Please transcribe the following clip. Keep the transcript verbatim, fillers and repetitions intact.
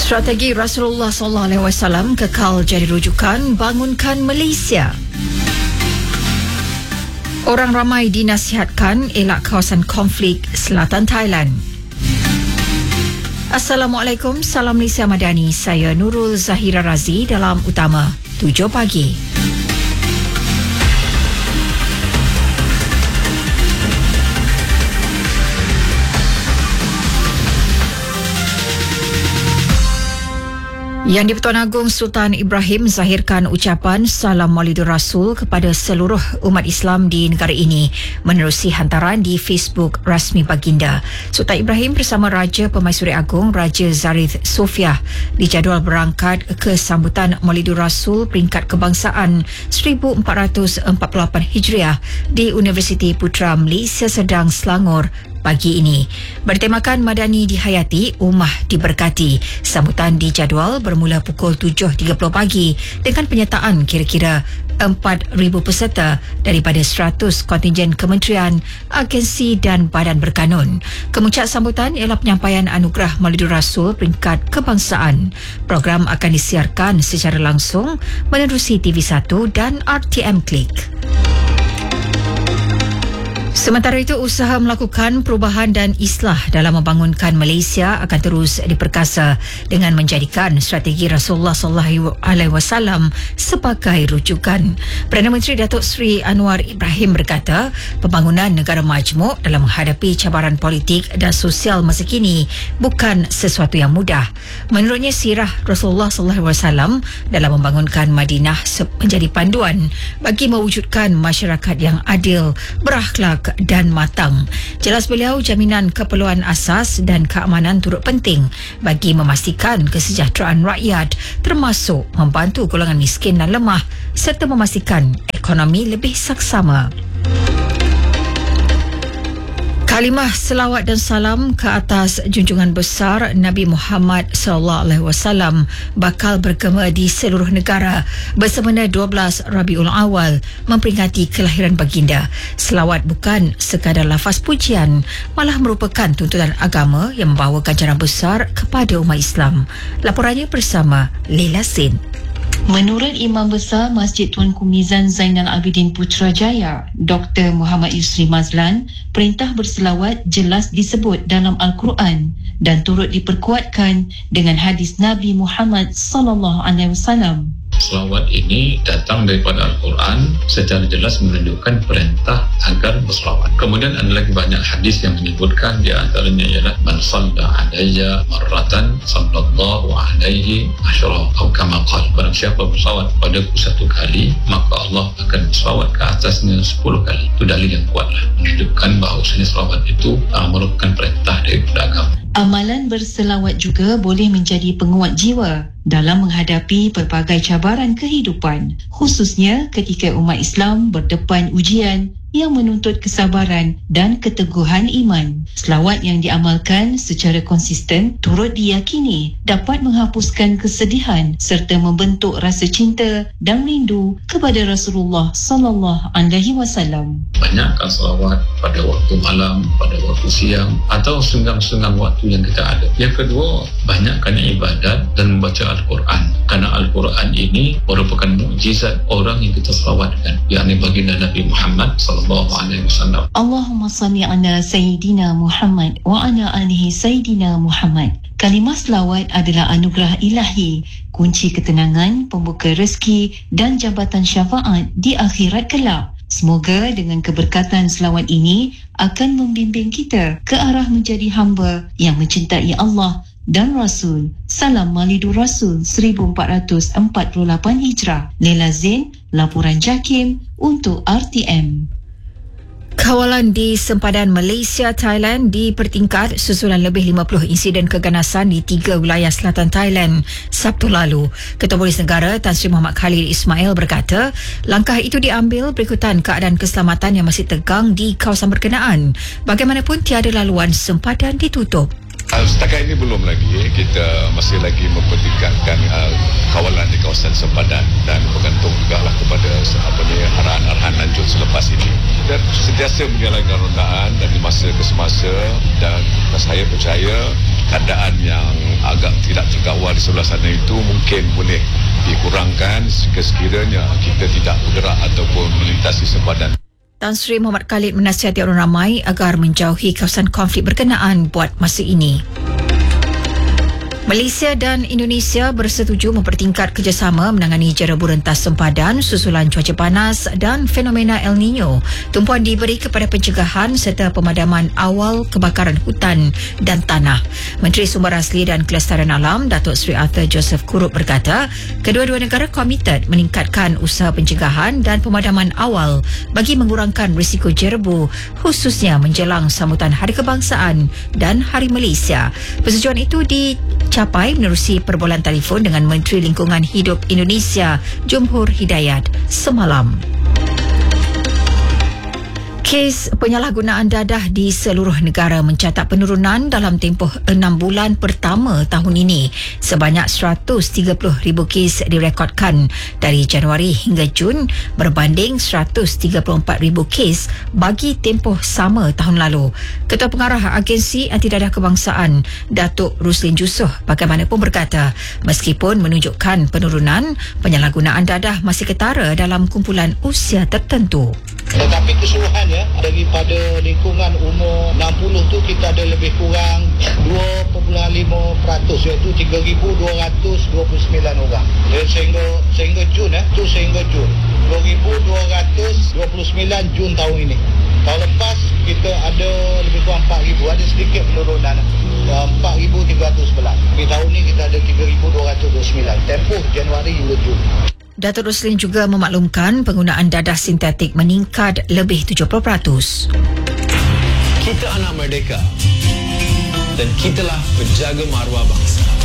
Strategi Rasulullah sallallahu alaihi wasallam kekal jadi rujukan bangunkan Malaysia. Orang ramai dinasihatkan elak kawasan konflik selatan Thailand. Assalamualaikum, salam Malaysia Madani. Saya Nurul Zahira Razi dalam Utama tujuh pagi. Yang di-Pertuan Agong Sultan Ibrahim zahirkan ucapan Salam Maulidur Rasul kepada seluruh umat Islam di negara ini menerusi hantaran di Facebook rasmi Baginda. Sultan Ibrahim bersama Raja Pemaisuri Agong Raja Zarith Sofiah dijadual berangkat ke sambutan Maulidur Rasul peringkat kebangsaan seribu empat ratus empat puluh lapan Hijriah di Universiti Putra Malaysia Sedang Selangor pagi ini. Bertemakan Madani dihayati, Ummah diberkati. Sambutan dijadual bermula pukul tujuh tiga puluh pagi dengan penyertaan kira-kira empat ribu peserta daripada seratus kontingen kementerian, agensi dan badan berkanun. Kemuncak sambutan ialah penyampaian anugerah Maulidur Rasul peringkat kebangsaan. Program akan disiarkan secara langsung menerusi T V satu dan R T M Klik. Sementara itu, usaha melakukan perubahan dan islah dalam membangunkan Malaysia akan terus diperkasa dengan menjadikan strategi Rasulullah sallallahu alaihi wasallam sebagai rujukan. Perdana Menteri Datuk Seri Anwar Ibrahim berkata, pembangunan negara majmuk dalam menghadapi cabaran politik dan sosial masa kini bukan sesuatu yang mudah. Menurutnya, sirah Rasulullah sallallahu alaihi wasallam dalam membangunkan Madinah menjadi panduan bagi mewujudkan masyarakat yang adil, berakhlak dan matang. Jelas beliau, jaminan keperluan asas dan keamanan turut penting bagi memastikan kesejahteraan rakyat, termasuk membantu golongan miskin dan lemah serta memastikan ekonomi lebih saksama. Kalimah selawat dan salam ke atas junjungan besar Nabi Muhammad sallallahu alaihi wasallam bakal bergema di seluruh negara bersemena dua belas Rabiul Awal memperingati kelahiran baginda. Selawat bukan sekadar lafaz pujian, malah merupakan tuntutan agama yang membawa ganjaran besar kepada umat Islam. Laporannya bersama Leila Sin. Menurut Imam Besar Masjid Tuanku Mizan Zainal Abidin Putrajaya, Doktor Muhammad Yusri Mazlan, perintah berselawat jelas disebut dalam Al-Quran dan turut diperkuatkan dengan hadis Nabi Muhammad sallallahu alaihi wasallam. Selawat ini datang daripada Al-Quran secara jelas menunjukkan perintah agar berselawat. Kemudian ada lagi banyak hadis yang menyebutkan, di antaranya ialah man salla alayya marratan sallallahu alaihi asyara atau kama qala, barang siapa berselawat padaku satu kali maka Allah akan berselawat ke atasnya sepuluh kali. Itu dalil yang kuatlah menunjukkan bahawa selawat itu uh, merupakan perintah daripada agama. Amalan berselawat juga boleh menjadi penguat jiwa dalam menghadapi pelbagai cabaran kehidupan, khususnya ketika umat Islam berdepan ujian yang menuntut kesabaran dan keteguhan iman. Selawat yang diamalkan secara konsisten turut diyakini dapat menghapuskan kesedihan serta membentuk rasa cinta dan rindu kepada Rasulullah sallallahu alaihi wasallam. Banyakkan selawat pada waktu malam, pada waktu siang atau senggang-senggang waktu yang kita ada. Yang kedua, banyakkan ibadat dan membaca Al-Quran, kerana Al-Quran ini merupakan mukjizat orang yang kita selawatkan, yakni baginda Nabi Muhammad sallallahu alaihi wasallam. Allahumma salli ala Sayyidina Muhammad wa ala alihi Sayyidina Muhammad. Kalimah selawat adalah anugerah ilahi, kunci ketenangan, pembuka rezeki dan jabatan syafaat di akhirat kelak. Semoga dengan keberkatan selawat ini akan membimbing kita ke arah menjadi hamba yang mencintai Allah dan Rasul. Salam Maulidur Rasul seribu empat ratus empat puluh lapan Hijrah. Leila Zain, laporan JAKIM untuk R T M. Kawalan di sempadan Malaysia-Thailand dipertingkat susulan lebih lima puluh insiden keganasan di tiga wilayah selatan Thailand Sabtu lalu. Ketua Polis Negara Tan Sri Muhammad Khalil Ismail berkata, langkah itu diambil berikutan keadaan keselamatan yang masih tegang di kawasan berkenaan. Bagaimanapun, tiada laluan sempadan ditutup. Uh, setakat ini belum lagi, kita masih lagi mempertingkatkan uh, kawalan di kawasan sempadan dan bergantung juga lah kepada apa ni, arahan-arahan lanjut selepas ini. Dan sentiasa menjalankan rondaan dari masa ke semasa, dan saya percaya keadaan yang agak tidak terkawal di sebelah sana itu mungkin boleh dikurangkan sekiranya kita tidak bergerak ataupun melintasi sempadan. Tan Sri Muhammad Khalid menasihati orang ramai agar menjauhi kawasan konflik berkenaan buat masa ini. Malaysia dan Indonesia bersetuju mempertingkat kerjasama menangani jerebu rentas sempadan susulan cuaca panas dan fenomena El Nino. Tumpuan diberi kepada pencegahan serta pemadaman awal kebakaran hutan dan tanah. Menteri Sumber Asli dan Kelestarian Alam Datuk Seri Arthur Joseph Kurup berkata, kedua-dua negara komited meningkatkan usaha pencegahan dan pemadaman awal bagi mengurangkan risiko jerebu, khususnya menjelang sambutan Hari Kebangsaan dan Hari Malaysia. Persetujuan itu di capai menerusi perbualan telefon dengan Menteri Lingkungan Hidup Indonesia Jumhur Hidayat semalam. Kes penyalahgunaan dadah di seluruh negara mencatat penurunan dalam tempoh enam bulan pertama tahun ini. Sebanyak seratus tiga puluh ribu kes direkodkan dari Januari hingga Jun berbanding seratus tiga puluh empat ribu kes bagi tempoh sama tahun lalu. Ketua Pengarah Agensi Anti Dadah Kebangsaan, Datuk Ruslin Jusoh, bagaimanapun berkata, meskipun menunjukkan penurunan, penyalahgunaan dadah masih ketara dalam kumpulan usia tertentu. Tetapi keseluruhannya daripada lingkungan umur enam puluh tu kita ada lebih kurang dua perpuluhan lima peratus iaitu tiga ribu dua ratus dua puluh sembilan orang. Dan sehingga sehingga Jun eh tu sehingga Jun dua ribu dua ratus dua puluh sembilan Jun tahun ini. Tahun lepas kita ada lebih kurang empat ribu, ada sedikit penurunan empat ribu tiga ratus sebelas. Di tahun ini kita ada tiga ribu dua ratus dua puluh sembilan tempoh Januari hingga Jun. Datuk Ruslin juga memaklumkan penggunaan dadah sintetik meningkat lebih tujuh puluh peratus. Kita anak merdeka dan kitalah penjaga maruah bangsa.